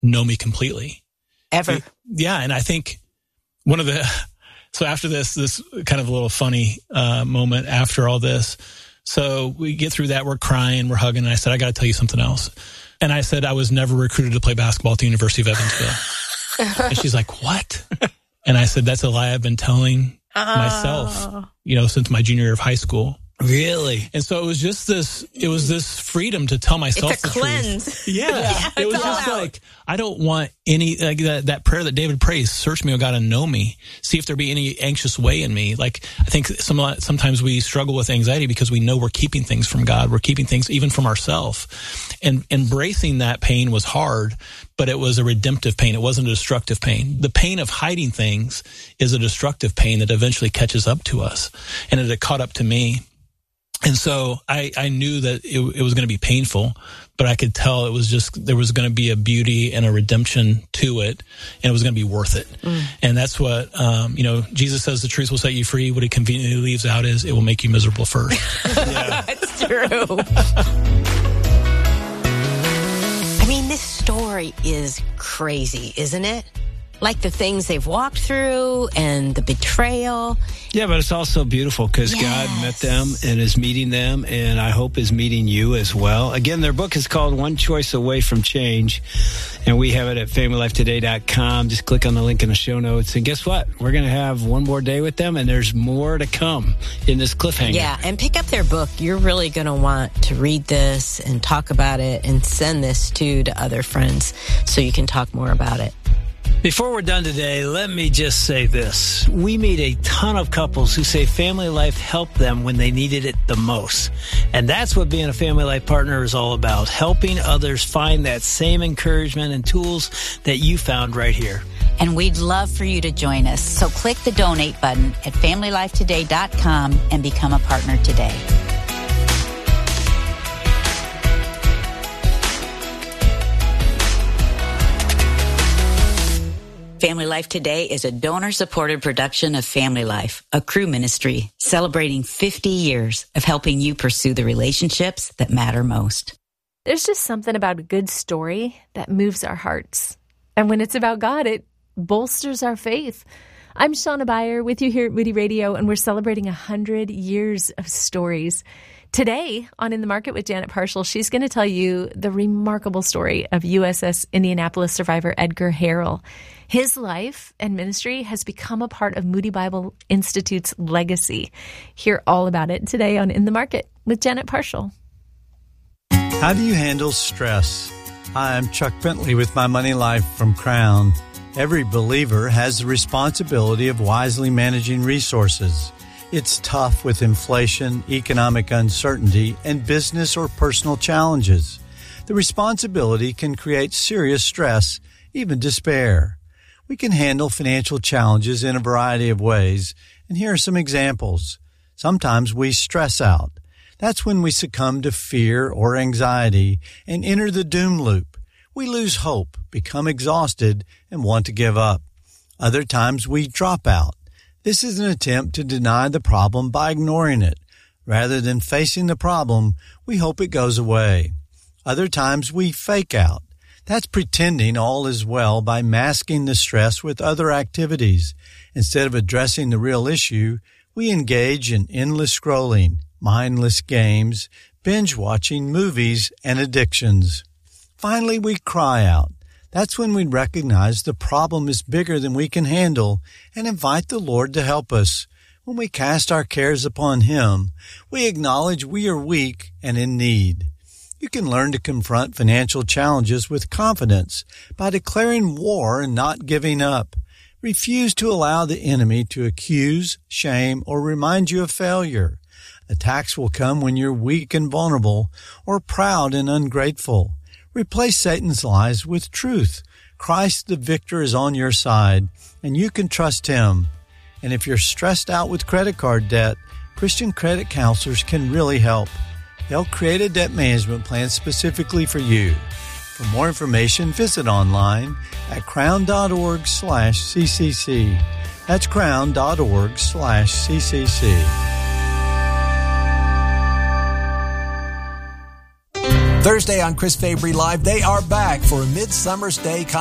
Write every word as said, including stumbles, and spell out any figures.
know me completely. Ever. Yeah. And I think one of the, so after this, this kind of a little funny uh, moment after all this. So we get through that, we're crying, we're hugging, and I said, I got to tell you something else. And I said, I was never recruited to play basketball at the University of Evansville. And she's like, what? And I said, that's a lie I've been telling oh. myself, you know, since my junior year of high school. Really? And so it was just this, it was this freedom to tell myself it's a the cleanse. truth. Yeah. yeah it was just out. Like, I don't want any, like that, that prayer that David prays, search me, O God, and know me. See if there be any anxious way in me. Like, I think some, sometimes we struggle with anxiety because we know we're keeping things from God. We're keeping things even from ourselves. And embracing that pain was hard, but it was a redemptive pain. It wasn't a destructive pain. The pain of hiding things is a destructive pain that eventually catches up to us. And it had caught up to me. And so I, I knew that it, it was going to be painful, but I could tell it was just, there was going to be a beauty and a redemption to it, and it was going to be worth it. Mm. And that's what, um, you know, Jesus says the truth will set you free. What he conveniently leaves out is it will make you miserable first. Yeah. It's true. I mean, this story is crazy, isn't it? Like the things they've walked through and the betrayal. Yeah, but it's also beautiful because yes. God met them and is meeting them, and I hope is meeting you as well. Again, their book is called One Choice Away from Change, and we have it at family life today dot com. Just click on the link in the show notes. And guess what? We're going to have one more day with them, and there's more to come in this cliffhanger. Yeah, and pick up their book. You're really going to want to read this and talk about it and send this to, to other friends so you can talk more about it. Before we're done today, let me just say this. We meet a ton of couples who say family life helped them when they needed it the most. And that's what being a family life partner is all about, helping others find that same encouragement and tools that you found right here. And we'd love for you to join us. So click the donate button at family life today dot com and become a partner today. Family Life Today is a donor-supported production of Family Life, a Cru ministry celebrating fifty years of helping you pursue the relationships that matter most. There's just something about a good story that moves our hearts. And when it's about God, it bolsters our faith. I'm Shauna Beyer with you here at Moody Radio, and we're celebrating one hundred years of stories. Today on In the Market with Janet Parshall, she's going to tell you the remarkable story of U S S Indianapolis survivor Edgar Harrell. His life and ministry has become a part of Moody Bible Institute's legacy. Hear all about it today on In the Market with Janet Parshall. How do you handle stress? Hi, I'm Chuck Bentley with My Money Life from Crown. Every believer has the responsibility of wisely managing resources. It's tough with inflation, economic uncertainty, and business or personal challenges. The responsibility can create serious stress, even despair. We can handle financial challenges in a variety of ways, and here are some examples. Sometimes we stress out. That's when we succumb to fear or anxiety and enter the doom loop. We lose hope, become exhausted, and want to give up. Other times we drop out. This is an attempt to deny the problem by ignoring it. Rather than facing the problem, we hope it goes away. Other times we fake out. That's pretending all is well by masking the stress with other activities. Instead of addressing the real issue, we engage in endless scrolling, mindless games, binge-watching movies, and addictions. Finally, we cry out. That's when we recognize the problem is bigger than we can handle and invite the Lord to help us. When we cast our cares upon Him, we acknowledge we are weak and in need. You can learn to confront financial challenges with confidence by declaring war and not giving up. Refuse to allow the enemy to accuse, shame, or remind you of failure. Attacks will come when you're weak and vulnerable or proud and ungrateful. Replace Satan's lies with truth. Christ the victor is on your side, and you can trust Him. And if you're stressed out with credit card debt, Christian credit counselors can really help. They'll create a debt management plan specifically for you. For more information, visit online at crown.org slash CCC. That's crown.org slash CCC. Thursday on Chris Fabry Live, they are back for a Midsummer's Day